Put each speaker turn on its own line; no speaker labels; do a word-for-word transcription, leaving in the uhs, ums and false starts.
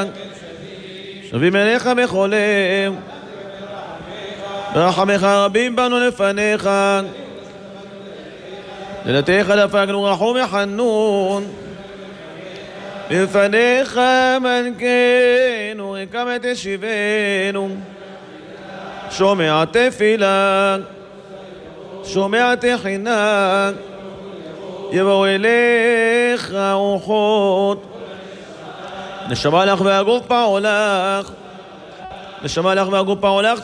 שבים אליך בחולם, ברחמך רבים בנו לפניך, לילתך דפקנו רחום וחנון, בפניך מלכנו רקם תשיבנו, שומע תפילה, שומע תחינה, יבואו אליך רוחות, נשמה לך והגוף פעולך, נשמה לך והגוף פעולך,